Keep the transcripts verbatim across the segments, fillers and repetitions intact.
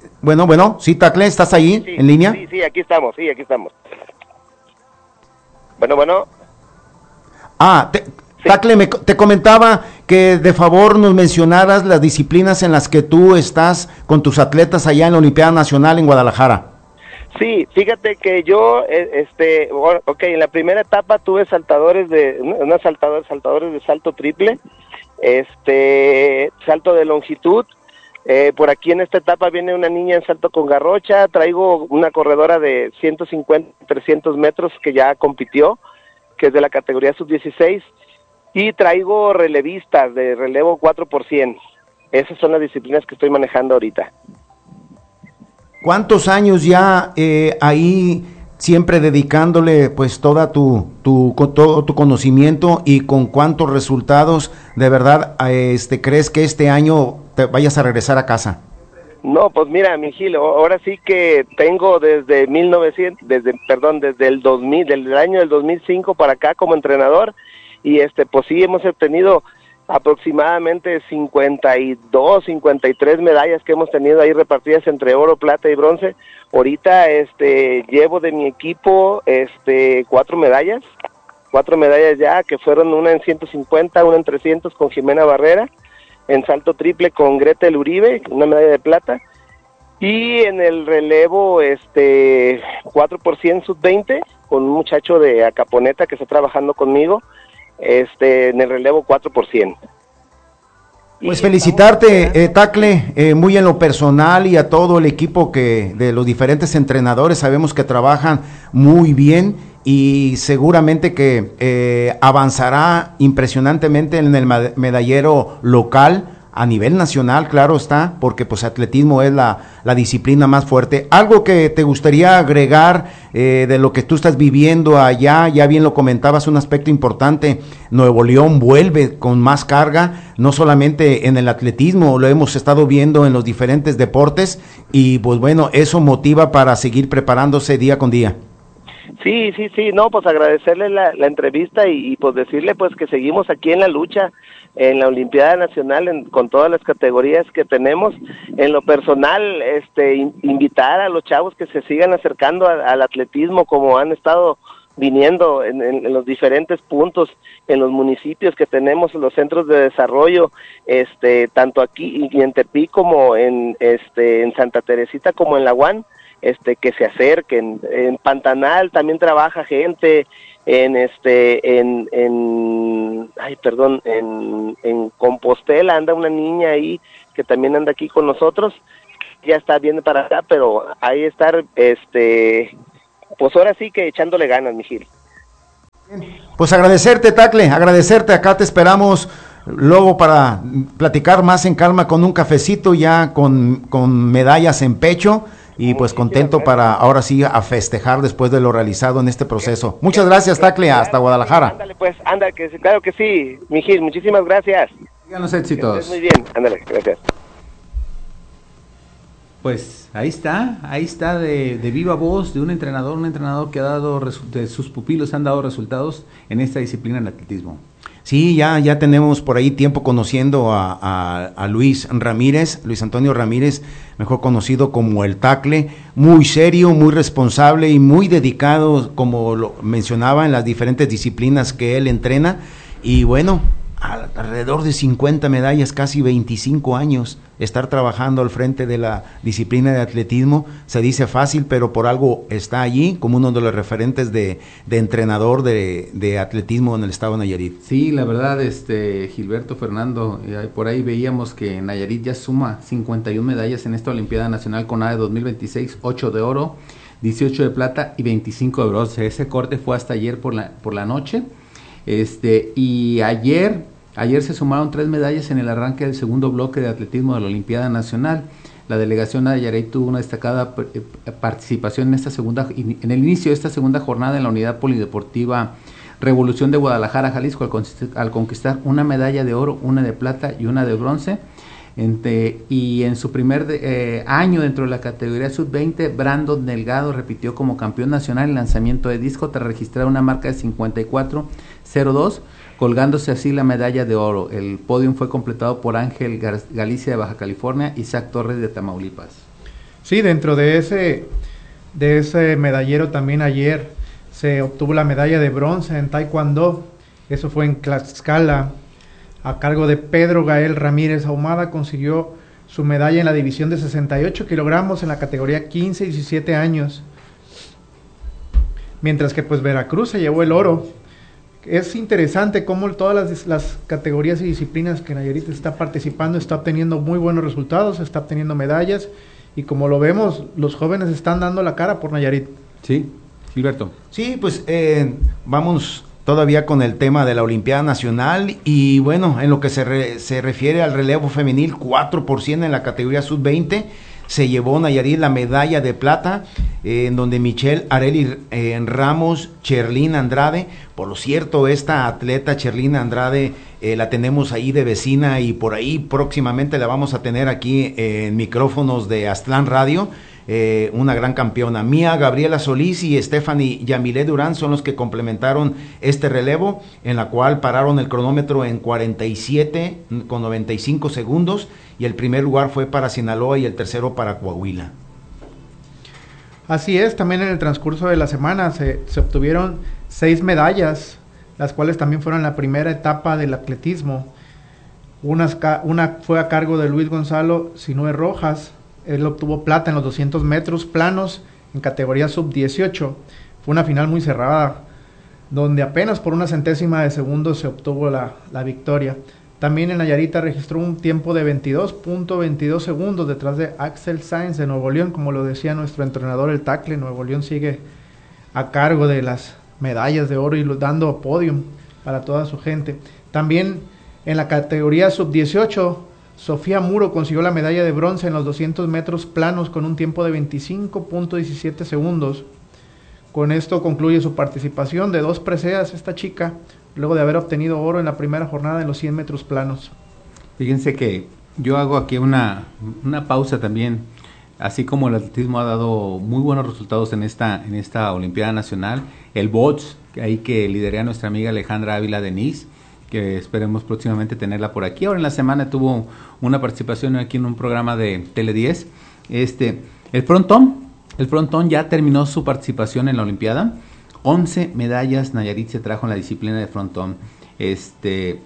Bueno, bueno, sí, Tacle, ¿estás ahí Sí, en línea? sí, sí, aquí estamos, sí, aquí estamos. Bueno, bueno. Ah, te, Sí. Tacle, me, te comentaba que de favor nos mencionaras las disciplinas en las que tú estás con tus atletas allá en la Olimpiada Nacional en Guadalajara. Sí, fíjate que yo, eh, este, ok, en la primera etapa tuve saltadores de, unos saltadores, saltadores de salto triple, este, salto de longitud. Eh, por aquí en esta etapa viene una niña en salto con garrocha, traigo una corredora de ciento cincuenta, trescientos metros que ya compitió, que es de la categoría sub dieciséis, y traigo relevistas de relevo cuatro por cien. Esas son las disciplinas que estoy manejando ahorita. ¿Cuántos años ya eh, ahí siempre dedicándole pues toda tu, tu todo tu conocimiento y con cuántos resultados de verdad este crees que este año te vayas a regresar a casa? No, pues mira, mi Gil, ahora sí que tengo desde mil novecientos, desde, perdón, desde el dos mil, del año del dos mil cinco para acá como entrenador, y este, pues sí hemos obtenido aproximadamente cincuenta y dos, cincuenta y tres medallas que hemos tenido ahí repartidas entre oro, plata y bronce. Ahorita, este, llevo de mi equipo, este, cuatro medallas, cuatro medallas ya, que fueron una en ciento cincuenta, una en trescientos con Jimena Barrera, en salto triple con Gretel Uribe, una medalla de plata, y en el relevo este cuatro por cien sub veinte con un muchacho de Acaponeta que está trabajando conmigo, este en el relevo cuatro por cien. Pues felicitarte, eh, Tacle, eh, muy en lo personal y a todo el equipo que de los diferentes entrenadores, sabemos que trabajan muy bien y seguramente que eh, avanzará impresionantemente en el medallero local, a nivel nacional, claro está, porque pues atletismo es la, la disciplina más fuerte. ¿Algo que te gustaría agregar eh, de lo que tú estás viviendo allá? Ya bien lo comentabas, un aspecto importante, Nuevo León vuelve con más carga, no solamente en el atletismo, lo hemos estado viendo en los diferentes deportes y pues bueno, eso motiva para seguir preparándose día con día. Sí, sí, sí, no, pues agradecerle la, la entrevista y, y pues decirle pues que seguimos aquí en la lucha, en la Olimpiada Nacional, en, con todas las categorías que tenemos. En lo personal, este, in, invitar a los chavos que se sigan acercando a, al atletismo como han estado viniendo en, en, en los diferentes puntos, en los municipios que tenemos, en los centros de desarrollo, este, tanto aquí y en Tepic como en, este, en Santa Teresita como en La Guan. Este, que se acerquen. En Pantanal también trabaja gente, en este, en, en ay perdón, en, en Compostela anda una niña ahí que también anda aquí con nosotros, ya está bien para acá, pero ahí estar, este, pues ahora sí que echándole ganas, mi Gil. Pues agradecerte, Tacle, agradecerte, acá te esperamos luego para platicar más en calma con un cafecito ya con, con medallas en pecho. Y pues contento para ahora sí a festejar después de lo realizado en este proceso. Muchas gracias, Tacle, hasta Guadalajara. Ándale pues, ándale, que claro que sí, mi Gil, muchísimas gracias. Sigan los éxitos. Muy bien, ándale, gracias. Pues ahí está, ahí está de, de viva voz de un entrenador, un entrenador que ha dado, de sus pupilos han dado resultados en esta disciplina del atletismo. Sí, ya, ya tenemos por ahí tiempo conociendo a, a, a Luis Ramírez, Luis Antonio Ramírez, mejor conocido como el Tacle, muy serio, muy responsable y muy dedicado, como lo mencionaba, en las diferentes disciplinas que él entrena. Y bueno, alrededor de cincuenta medallas, casi veinticinco años, estar trabajando al frente de la disciplina de atletismo, se dice fácil, pero por algo está allí como uno de los referentes de, de entrenador de, de atletismo en el estado de Nayarit. Sí, la verdad, este Gilberto, Fernando, eh, por ahí veíamos que Nayarit ya suma cincuenta y una medallas en esta Olimpiada Nacional con A de dos mil veintiséis, ocho de oro, dieciocho de plata y veinticinco de bronce. Ese corte fue hasta ayer por la, por la noche. Este, y ayer, ayer se sumaron tres medallas en el arranque del segundo bloque de atletismo de la Olimpiada Nacional. La delegación de Nayarit tuvo una destacada participación en esta segunda, en el inicio de esta segunda jornada en la unidad polideportiva Revolución de Guadalajara, Jalisco, al, al conquistar una medalla de oro, una de plata y una de bronce. Entre, y en su primer de, eh, año dentro de la categoría sub veinte, Brandon Delgado repitió como campeón nacional en lanzamiento de disco tras registrar una marca de cincuenta y cuatro cero dos, colgándose así la medalla de oro. El podio fue completado por Ángel Gar- Galicia de Baja California y Isaac Torres de Tamaulipas. Sí, dentro de ese, de ese medallero también ayer se obtuvo la medalla de bronce en Taekwondo. Eso fue en Tlaxcala, a cargo de Pedro Gael Ramírez Ahumada. Consiguió su medalla en la división de sesenta y ocho kilogramos en la categoría quince y diecisiete años. Mientras que pues Veracruz se llevó el oro. Es interesante cómo todas las, las categorías y disciplinas que Nayarit está participando está obteniendo muy buenos resultados, está obteniendo medallas, y como lo vemos, los jóvenes están dando la cara por Nayarit. Sí, Gilberto. Sí, pues eh, vamos todavía con el tema de la Olimpiada Nacional, y bueno, en lo que se, re, se refiere al relevo femenil, cuatro por ciento en la categoría sub veinte, se llevó Nayarit la medalla de plata, eh, en donde Michelle Areli eh, Ramos, Cherlyn Andrade. Por lo cierto, esta atleta Cherlyn Andrade eh, la tenemos ahí de vecina, y por ahí próximamente la vamos a tener aquí eh, en micrófonos de Aztlán Radio. Eh, una gran campeona. Mía Gabriela Solís y Stephanie Yamilé Durán son los que complementaron este relevo, en la cual pararon el cronómetro en cuarenta y siete con noventa y cinco segundos, y el primer lugar fue para Sinaloa y el tercero para Coahuila. Así es, también en el transcurso de la semana se, se obtuvieron seis medallas, las cuales también fueron la primera etapa del atletismo. Una, una fue a cargo de Luis Gonzalo Sinue Rojas. Él obtuvo plata en los doscientos metros planos en categoría sub dieciocho. Fue una final muy cerrada, donde apenas por una centésima de segundo se obtuvo la, la victoria. También en Nayarita registró un tiempo de veintidós punto veintidós segundos detrás de Axel Sainz de Nuevo León. Como lo decía nuestro entrenador, el Tacle, Nuevo León sigue a cargo de las medallas de oro y dando podium para toda su gente. También en la categoría sub dieciocho, Sofía Muro consiguió la medalla de bronce en los doscientos metros planos con un tiempo de veinticinco punto diecisiete segundos. Con esto concluye su participación de dos preseas esta chica, luego de haber obtenido oro en la primera jornada en los cien metros planos. Fíjense que yo hago aquí una, una pausa también. Así como el atletismo ha dado muy buenos resultados en esta, en esta Olimpiada Nacional, el bots, ahí que lidera nuestra amiga Alejandra Ávila Denise, que esperemos próximamente tenerla por aquí. Ahora en la semana tuvo una participación aquí en un programa de Tele diez. Este, el frontón, el frontón ya terminó su participación en la Olimpiada. once medallas Nayarit se trajo en la disciplina de frontón. Este,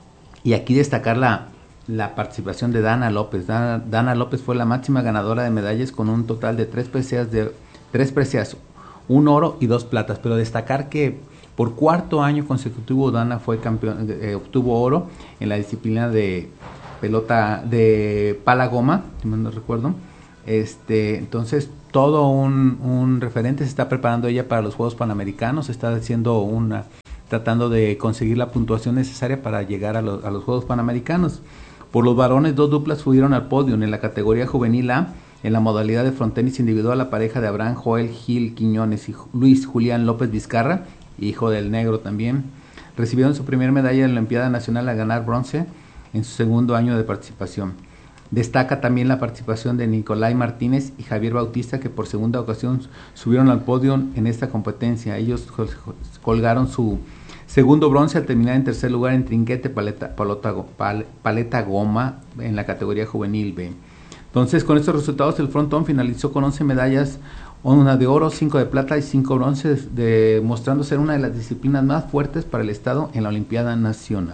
y aquí destacar la, la participación de Dana López. Dana, Dana López fue la máxima ganadora de medallas con un total de tres preseas, de, tres preseas, un oro y dos platas. Pero destacar que por cuarto año consecutivo Dana fue campeón, eh, obtuvo oro en la disciplina de pelota de pala goma, si mal no recuerdo. Este, entonces todo un, un referente. Se está preparando ella para los Juegos Panamericanos, está haciendo una, tratando de conseguir la puntuación necesaria para llegar a, lo, a los Juegos Panamericanos. Por los varones, dos duplas subieron al podio en la categoría juvenil A. En la modalidad de frontenis individual, la pareja de Abraham Joel Gil Quiñones y Luis Julián López Vizcarra, hijo del negro también, recibieron su primera medalla en la Olimpiada Nacional al ganar bronce en su segundo año de participación. Destaca también la participación de Nicolai Martínez y Javier Bautista, que por segunda ocasión subieron al podio en esta competencia. Ellos colgaron su segundo bronce al terminar en tercer lugar en trinquete paleta, palota, pal, paleta goma en la categoría juvenil B. Entonces, con estos resultados, el frontón finalizó con once medallas, una de oro, cinco de plata y cinco bronces, demostrando ser una de las disciplinas más fuertes para el Estado en la Olimpiada Nacional.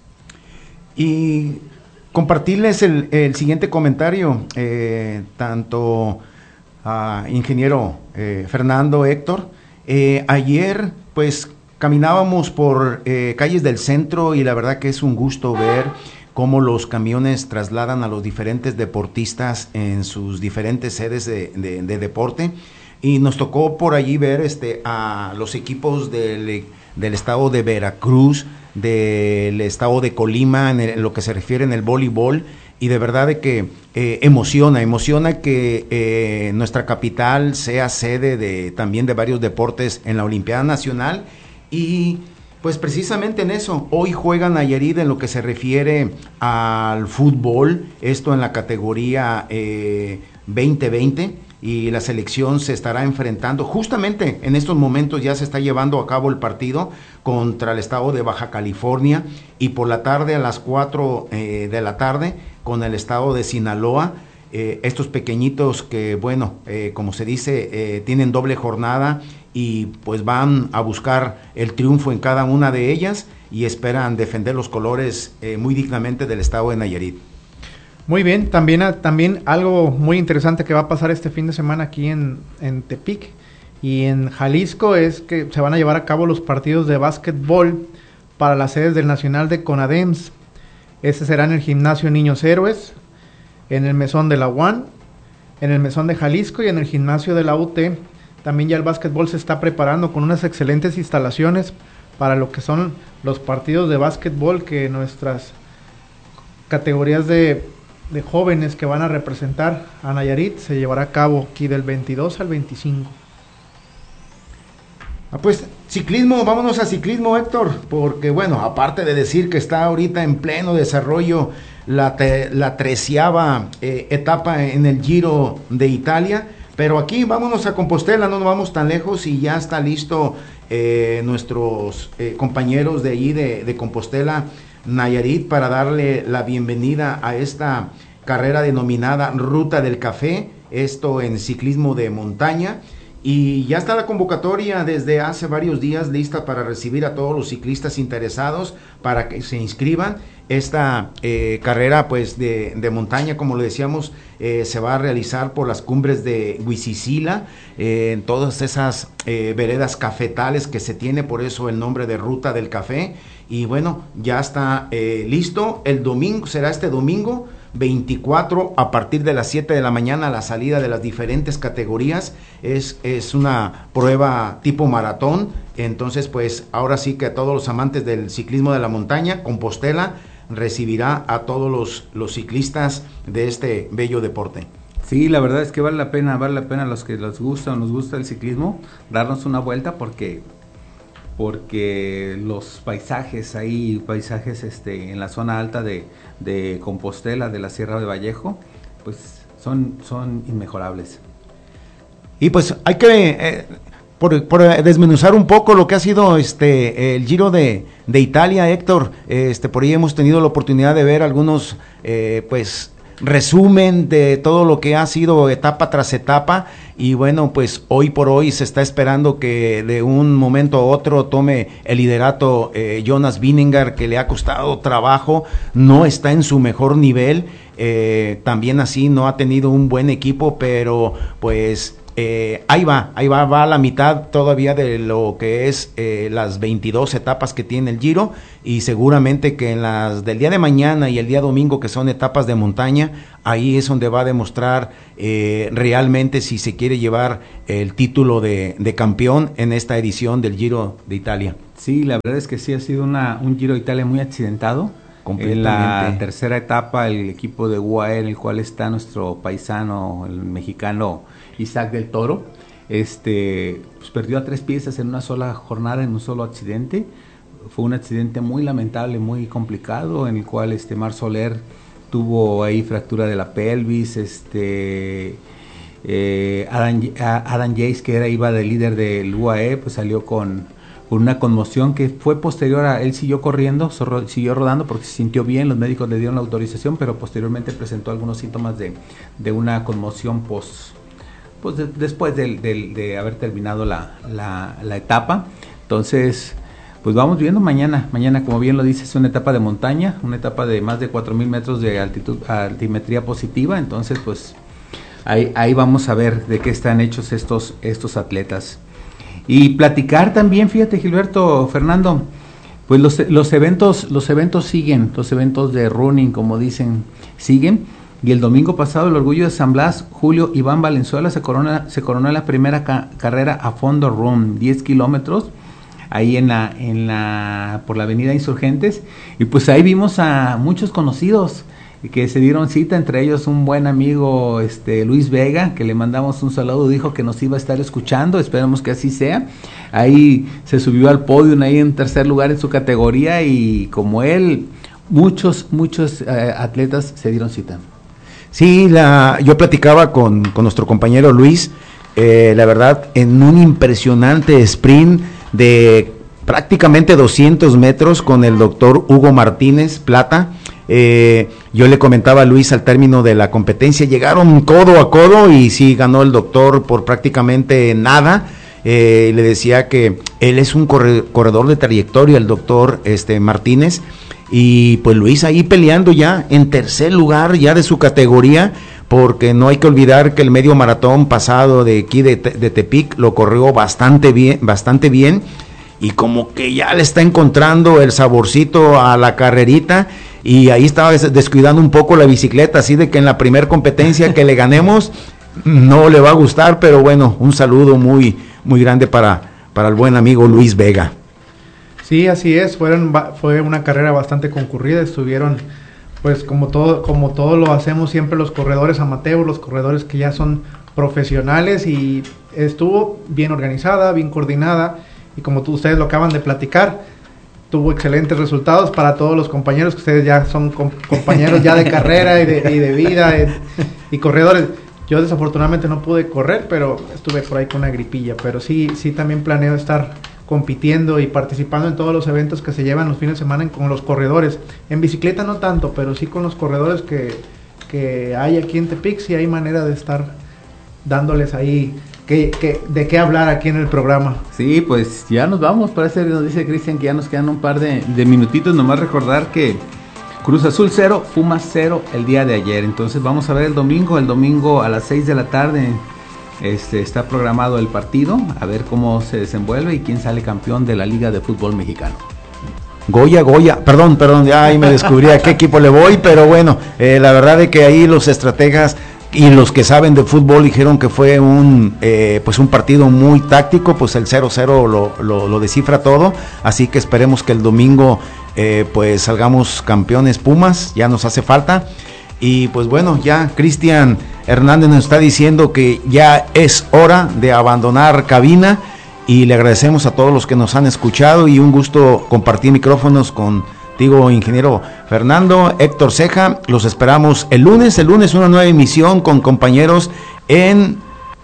Y compartirles el, el siguiente comentario, eh, tanto a ingeniero eh, Fernando, Héctor. Eh, ayer, pues, caminábamos por eh, calles del centro, y la verdad que es un gusto ver cómo los camiones trasladan a los diferentes deportistas en sus diferentes sedes de, de, de deporte, y nos tocó por allí ver este a los equipos del, del estado de Veracruz, del estado de Colima, en, el, en lo que se refiere en el voleibol, y de verdad de que eh, emociona, emociona que eh, nuestra capital sea sede de también de varios deportes en la Olimpiada Nacional. Y pues precisamente en eso, hoy juega Nayarit en lo que se refiere al fútbol, esto en la categoría eh, veinte veinte, y la selección se estará enfrentando, justamente en estos momentos ya se está llevando a cabo el partido contra el estado de Baja California, y por la tarde a las cuatro eh, de la tarde con el estado de Sinaloa. eh, estos pequeñitos que, bueno, eh, como se dice, eh, tienen doble jornada y pues van a buscar el triunfo en cada una de ellas y esperan defender los colores eh, muy dignamente del estado de Nayarit. Muy bien, también, también algo muy interesante que va a pasar este fin de semana aquí en, en Tepic y en Jalisco es que se van a llevar a cabo los partidos de básquetbol para las sedes del Nacional de CONADEMS. Este será en el Gimnasio Niños Héroes, en el Mesón de la U A N, en el Mesón de Jalisco y en el Gimnasio de la U T. También ya el básquetbol se está preparando con unas excelentes instalaciones para lo que son los partidos de básquetbol que nuestras categorías de de jóvenes que van a representar a Nayarit se llevará a cabo aquí del veintidós al veinticinco. Ah, pues ciclismo, vámonos a ciclismo, Héctor, porque bueno, aparte de decir que está ahorita en pleno desarrollo la, te, la treceava eh, etapa en el Giro de Italia, pero aquí vámonos a Compostela, no nos vamos tan lejos y ya está listo eh, nuestros eh, compañeros de ahí de, de Compostela, Nayarit, para darle la bienvenida a esta carrera denominada Ruta del Café, esto en ciclismo de montaña, y ya está la convocatoria desde hace varios días lista para recibir a todos los ciclistas interesados para que se inscriban. Esta eh, carrera pues de, de montaña, como lo decíamos, eh, se va a realizar por las cumbres de Huizicila, eh, en todas esas eh, veredas cafetales que se tiene, por eso el nombre de Ruta del Café. Y bueno, ya está eh, listo. El domingo, será este domingo veinticuatro a partir de las siete de la mañana, la salida de las diferentes categorías. Es, es una prueba tipo maratón. Entonces pues ahora sí que a todos los amantes del ciclismo de la montaña, Compostela recibirá a todos los, los ciclistas de este bello deporte. Sí, la verdad es que vale la pena, vale la pena a los que les gusta o nos gusta el ciclismo, darnos una vuelta porque porque los paisajes ahí, paisajes este en la zona alta de, de Compostela, de la Sierra de Vallejo, pues son, son inmejorables. Y pues hay que eh, por, por desmenuzar un poco lo que ha sido este el Giro de, de Italia, Héctor. Este por ahí hemos tenido la oportunidad de ver algunos eh, pues resumen de todo lo que ha sido etapa tras etapa, y bueno, pues hoy por hoy se está esperando que de un momento a otro tome el liderato eh, Jonas Vingegaard, que le ha costado trabajo, no está en su mejor nivel, eh, también así no ha tenido un buen equipo, pero pues Eh, ahí va, ahí va, va a la mitad todavía de lo que es eh, las veintidós etapas que tiene el Giro, y seguramente que en las del día de mañana y el día domingo, que son etapas de montaña, ahí es donde va a demostrar eh, realmente si se quiere llevar el título de, de campeón en esta edición del Giro de Italia. Sí, la verdad es que sí ha sido una, un Giro de Italia muy accidentado. En la tercera etapa, el equipo de U A E, en el cual está nuestro paisano, el mexicano Isaac del Toro, este, pues perdió a tres piezas en una sola jornada, en un solo accidente. Fue un accidente muy lamentable, muy complicado, en el cual este Mar Soler tuvo ahí fractura de la pelvis, este eh, Adam, Adam Yates, que era iba de líder del U A E, pues salió con con una conmoción que fue posterior a él, siguió corriendo, siguió rodando porque se sintió bien, los médicos le dieron la autorización, pero posteriormente presentó algunos síntomas de, de una conmoción post, pues de, después de, de, de haber terminado la, la, la etapa. Entonces, pues vamos viendo mañana, mañana como bien lo dices, es una etapa de montaña, una etapa de más de cuatro mil metros de altitud, altimetría positiva, entonces pues ahí, ahí vamos a ver de qué están hechos estos, estos atletas. Y platicar también, fíjate Gilberto, Fernando, pues los, los eventos los eventos siguen, los eventos de running, como dicen, siguen, y el domingo pasado el Orgullo de San Blas, Julio Iván Valenzuela se corona, se coronó en la primera ca- carrera a fondo run, diez kilómetros, ahí en la, en la, por la avenida Insurgentes, y pues ahí vimos a muchos conocidos que se dieron cita, entre ellos un buen amigo, este Luis Vega, que le mandamos un saludo, dijo que nos iba a estar escuchando, esperemos que así sea. Ahí se subió al podio, ahí en tercer lugar en su categoría, y como él, muchos, muchos eh, atletas se dieron cita. Sí, la, yo platicaba con, con nuestro compañero Luis, eh, la verdad, en un impresionante sprint de prácticamente doscientos metros con el doctor Hugo Martínez Plata. Eh, yo le comentaba a Luis al término de la competencia, llegaron codo a codo y sí ganó el doctor por prácticamente nada. Eh, le decía que él es un corre, corredor de trayectoria, el doctor este, Martínez, y pues Luis ahí peleando ya en tercer lugar ya de su categoría, porque no hay que olvidar que el medio maratón pasado de aquí de, de Tepic lo corrió bastante bien, bastante bien, y como que ya le está encontrando el saborcito a la carrerita, y ahí estaba descuidando un poco la bicicleta, así de que en la primera competencia que le ganemos no le va a gustar, pero bueno, un saludo muy muy grande para, para el buen amigo Luis Vega. Sí, así es, fueron, fue una carrera bastante concurrida, estuvieron, pues como todo, como todo lo hacemos siempre los corredores amateurs, los corredores que ya son profesionales, y estuvo bien organizada, bien coordinada, y como tú, ustedes lo acaban de platicar, tuvo excelentes resultados para todos los compañeros, que ustedes ya son com- compañeros ya de carrera y de, y de vida, y, y corredores. Yo desafortunadamente no pude correr, pero estuve por ahí con una gripilla, pero sí, sí también planeo estar compitiendo y participando en todos los eventos que se llevan los fines de semana con los corredores. En bicicleta no tanto, pero sí con los corredores que, que hay aquí en Tepic, sí hay manera de estar dándoles ahí que, que, de qué hablar aquí en el programa. Sí, pues ya nos vamos, parece que nos dice Cristian que ya nos quedan un par de, de minutitos, nomás recordar que Cruz Azul cero, Pumas cero el día de ayer. Entonces vamos a ver el domingo, el domingo a las seis de la tarde este, está programado el partido, a ver cómo se desenvuelve y quién sale campeón de la Liga de Fútbol Mexicano. Goya, Goya, perdón, perdón, ya ahí me descubrí a qué equipo le voy, pero bueno, eh, la verdad es que ahí los estrategas y los que saben de fútbol dijeron que fue un eh, pues un partido muy táctico, pues el cero cero lo, lo, lo descifra todo, así que esperemos que el domingo eh, pues salgamos campeones Pumas, ya nos hace falta. Y pues bueno, ya Cristian Hernández nos está diciendo que ya es hora de abandonar cabina, y le agradecemos a todos los que nos han escuchado, y un gusto compartir micrófonos contigo, ingeniero Fernando, Héctor Ceja. Los esperamos el lunes, el lunes una nueva emisión con compañeros en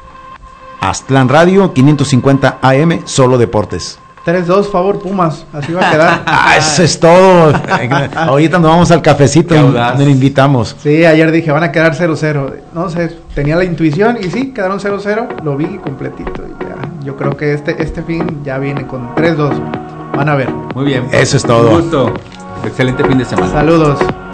Aztlán Radio quinientos cincuenta A M, solo deportes. tres dos, favor Pumas, así va a quedar. Ah, eso es todo. Ahorita nos vamos al cafecito, donde le invitamos. Sí, ayer dije, van a quedar cero cero. No sé, tenía la intuición y sí, quedaron cero cero, lo vi completito. Y ya, yo creo que este, este fin ya viene con tres dos. Van a ver. Muy bien. Eso es todo. Un gusto. Excelente fin de semana. Saludos.